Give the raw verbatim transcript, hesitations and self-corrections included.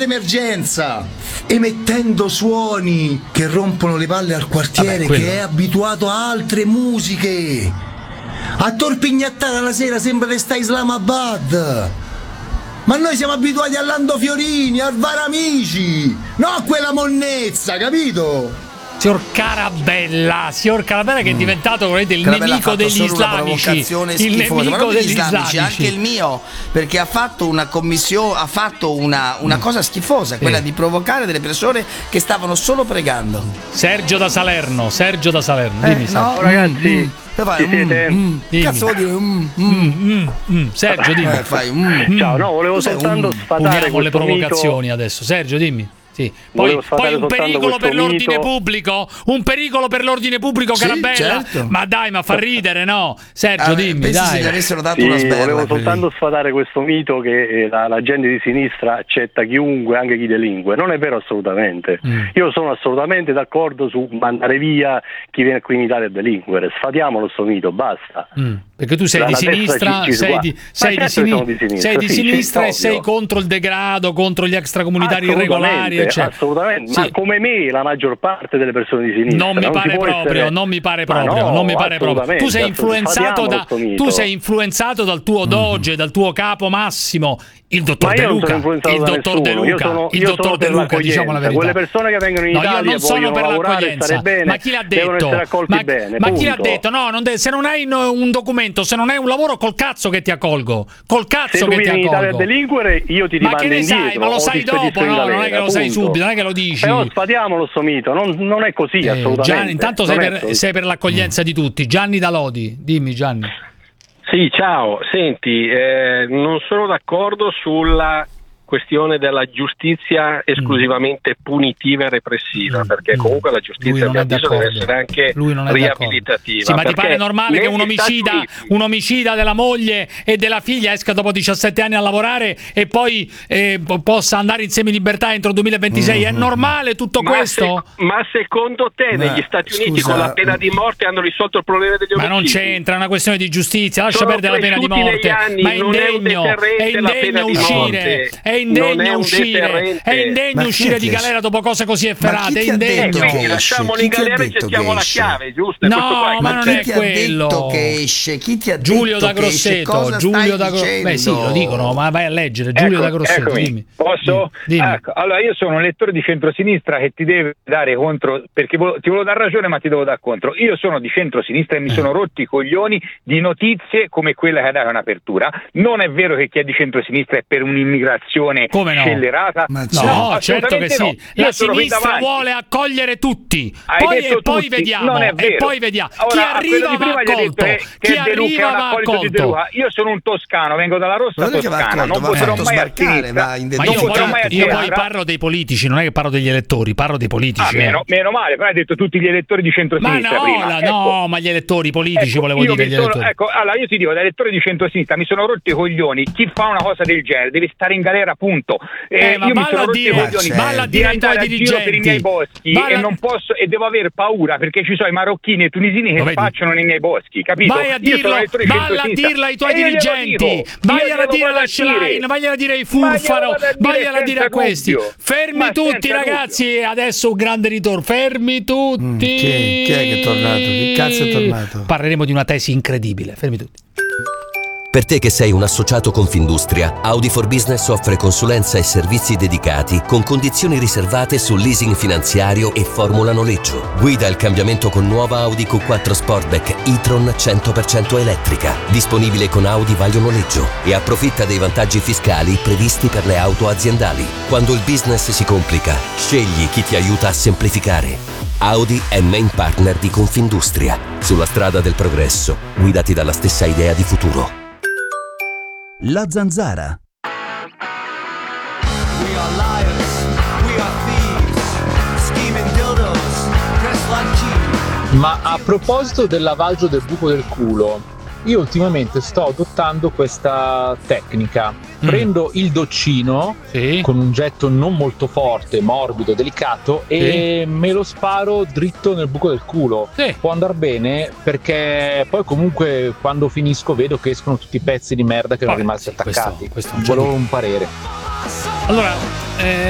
d'emergenza, emettendo suoni che rompono le palle al quartiere. Vabbè, che è abituato a altre musiche. A torpignattare la sera sembra che sta Islamabad. Ma noi siamo abituati a Lando Fiorini, al Varamici, no a quella monnezza, capito? Signor Carabella, signor Carabella che è diventato volete, il Carabella nemico degli islamici, il nemico degli islamici, anche il mio, perché ha fatto una commissione, ha fatto una, una cosa schifosa, quella sì. di provocare delle persone che stavano solo pregando. Sergio da Salerno, Sergio da Salerno, dimmi. Eh, no, ragazzi, fai, mm, siete... mm, cazzo vuol dire mm, mm, mm, mm, Sergio, dimmi. Eh, fai, mm, Ciao, no, volevo soltanto um, sfatare le provocazioni mito. adesso. Sergio, dimmi. Sì. Poi, poi un pericolo per l'ordine mito. pubblico, un pericolo per l'ordine pubblico, sì, Carabella. Certo. Ma dai, ma fa ridere, no? Sergio, ah, dimmi, dai. Se gli avessero dato sì, una sberla, volevo soltanto lì. sfatare questo mito che la, la gente di sinistra accetta chiunque, anche chi delinque. Non è vero assolutamente. Mm. Io sono assolutamente d'accordo su mandare via chi viene qui in Italia a delinquere. Sfatiamolo sto mito, basta. Mm. Perché tu sei la, di sinistra, ci, ci sei, di, sei, di sini- di sinistra, sei di sì, sinistra e sei contro il degrado, contro gli extracomunitari irregolari, eccetera. Assolutamente, sì. ma come me la maggior parte delle persone di sinistra. Non mi non pare proprio, essere... non mi pare proprio, no, non mi pare proprio. Tu sei influenzato da tu sei influenzato dal tuo doge, mm. dal tuo capo massimo, il dottor De Luca, il dottor De Luca, sono, il dottor De Luca, diciamo la verità. Quelle persone che vengono in no, Italia io non sono per l'accoglienza. Bene, ma chi l'ha detto? Ma, bene, ma chi l'ha detto? No, non de- se non hai un documento, se non hai un lavoro, col cazzo che ti accolgo. Col cazzo se che ti accolgo. Se tu vieni in Italia a delinquere, io ti rimando indietro. Ma che ne sai? Ma lo sai dopo, no? Non è che lo sai subito, non è che lo dici. Però sfatiamolo sto mito, non, non è così, eh, assolutamente. Gianni, intanto sei per, sei per l'accoglienza di tutti. Gianni da Lodi, dimmi Gianni. Sì, ciao. Senti, eh, non sono d'accordo sulla questione della giustizia esclusivamente mm. punitiva e repressiva, perché comunque la giustizia a mio avviso deve essere anche riabilitativa. Sì, ma ti pare normale che un omicida, un omicida della moglie e della figlia esca dopo diciassette anni a lavorare e poi eh, possa andare in semilibertà entro il duemilaventisei? Mm-hmm. È normale tutto ma questo? Se, ma secondo te ma, negli Stati Uniti scusa, con la pena di morte hanno risolto il problema degli omicidi? Ma non c'entra, è una questione di giustizia, lascia Sono perdere la pena di morte. Anni, ma è indegno, è indegno uscire, è indegno uscire, è indegno uscire di galera dopo cose così efferate, è indegno. Quindi lasciamolo in galera e cerchiamo la chiave, giusto? No, ma non è quello. quello. Che esce? Chi ti ha Giulio detto da Grosseto, Giulio da Grosseto. Beh, sì, lo dicono, ma vai a leggere. Giulio ecco, da Grosseto, eccomi. dimmi. Posso? Dimmi. Ecco, allora io sono un lettore di centrosinistra che ti deve dare contro, perché vo- ti volevo dare ragione ma ti devo dare contro. Io sono di centrosinistra e mi eh. sono rotti i coglioni di notizie come quella che ha dato un'apertura. Non è vero che chi è di centrosinistra è per un'immigrazione come no? scellerata. Ma no, no certo che sì. No. La sinistra vuole accogliere tutti. Poi, e poi tutti. vediamo. E poi vediamo. Ora, chi arriva va accolto. Che, chi che arriva va accolto. Io sono un toscano, vengo dalla Rossa Toscana, non potrò mai sbarcare. Ma io poi, io poi parlo dei politici, non è che parlo degli elettori, parlo dei politici. Ah, eh. meno, meno male, però hai detto tutti gli elettori di centrosinistra. Ma no, prima. La, ecco, no, ma gli elettori politici ecco, volevo dire. Gli sono, elettori. Ecco, allora io ti dico, da elettore di centrosinistra mi sono rotto i coglioni. Chi fa una cosa del genere deve stare in galera, punto. Eh, eh, ma io mi sono rotto i coglioni, valla a dire ai tuoi dirigenti per i miei boschi valla... e non posso e devo aver paura perché ci sono i marocchini e i tunisini che spacciano nei miei boschi, capito? Vai a dirlo, valla a dirlo ai tuoi dirigenti, vai a dire alla Schlein, vai a dire ai Furfaro, vai a dire a questi. Fermi tutti ragazzi, adesso un grande ritorno, fermi tutti. Mm, chi, chi è che è tornato? Che cazzo è tornato? Parleremo di una tesi incredibile, fermi tutti. Per te che sei un associato Confindustria, Audi for Business offre consulenza e servizi dedicati con condizioni riservate sul leasing finanziario e formula noleggio. Guida il cambiamento con nuova Audi Q quattro Sportback e-tron cento per cento elettrica, disponibile con Audi Vaglio Noleggio, e approfitta dei vantaggi fiscali previsti per le auto aziendali. Quando il business si complica, scegli chi ti aiuta a semplificare. Audi è main partner di Confindustria. Sulla strada del progresso, guidati dalla stessa idea di futuro. La Zanzara. Ma a proposito del lavaggio del buco del culo, io ultimamente sto adottando questa tecnica. Mm. Prendo il doccino sì. con un getto non molto forte, morbido, delicato sì. e me lo sparo dritto nel buco del culo. Sì. Può andare bene perché poi comunque quando finisco vedo che escono tutti i pezzi di merda che erano rimasti attaccati. Questo, questo Volevo un parere. Allora, eh...